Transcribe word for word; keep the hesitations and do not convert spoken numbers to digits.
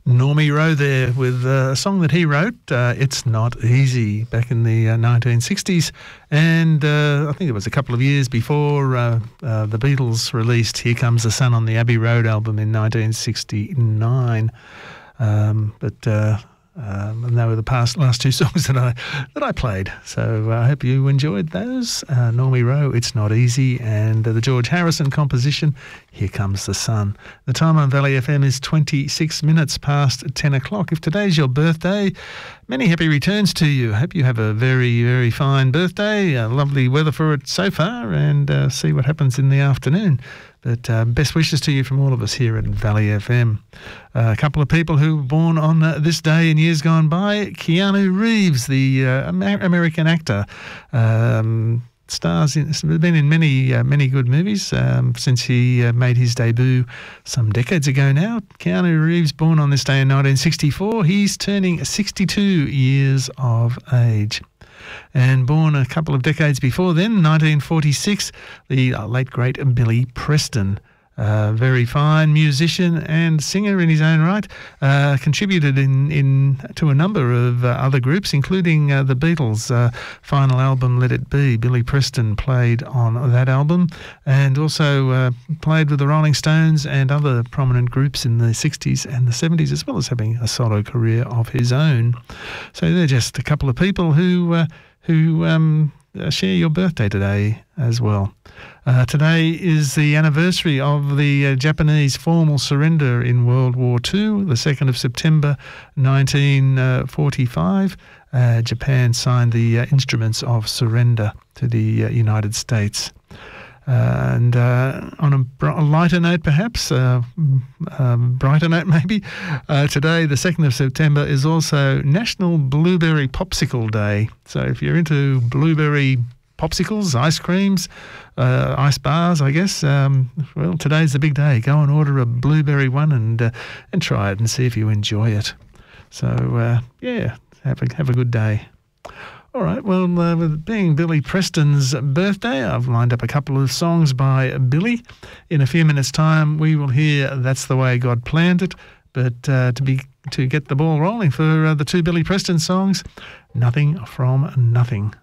Normie Rowe there with a song that he wrote, uh, It's Not Easy, back in the uh, nineteen sixties. And uh, I think it was a couple of years before uh, uh, the Beatles released Here Comes the Sun on the Abbey Road album in nineteen sixty-nine. Um, but... Uh, Um, and they were the past last two songs that I that I played. So uh, I hope you enjoyed those. Uh, Normie Rowe, It's Not Easy, and uh, the George Harrison composition, Here Comes the Sun. The time on Valley F M is twenty-six minutes past ten o'clock. If today's your birthday, many happy returns to you. I hope you have a very, very fine birthday. Uh, lovely weather for it so far, and uh, see what happens in the afternoon. But uh, best wishes to you from all of us here at Valley F M. Uh, a couple of people who were born on uh, this day in years gone by. Keanu Reeves, the uh, Amer- American actor, um, stars in, been in many uh, many good movies um, since he uh, made his debut some decades ago now. Keanu Reeves, born on this day in nineteen sixty-four. He's turning sixty-two years of age. And born a couple of decades before then, nineteen forty-six, the late, great Billy Preston. Uh, very fine musician and singer in his own right. Uh, contributed in, in to a number of uh, other groups, including uh, the Beatles' uh, final album, Let It Be. Billy Preston played on that album, and also uh, played with the Rolling Stones and other prominent groups in the sixties and the seventies, as well as having a solo career of his own. So they're just a couple of people who uh, who um, share your birthday today as well. Uh, today is the anniversary of the uh, Japanese formal surrender in World War Two, the second of September nineteen forty-five. Uh, Japan signed the uh, Instruments of Surrender to the uh, United States. Uh, and uh, on a, br- a lighter note, perhaps, uh, um, brighter note maybe, uh, today, the second of September, is also National Blueberry Popsicle Day. So if you're into blueberry popsicles, ice creams, uh, ice bars, I guess, um, well, today's the big day. Go and order a blueberry one and uh, and try it and see if you enjoy it. So, uh, yeah, have a, have a good day. All right, well, uh, with being Billy Preston's birthday, I've lined up a couple of songs by Billy. In a few minutes' time, we will hear That's the Way God Planned It. But uh, to be to get the ball rolling for uh, the two Billy Preston songs, Nothing from Nothing.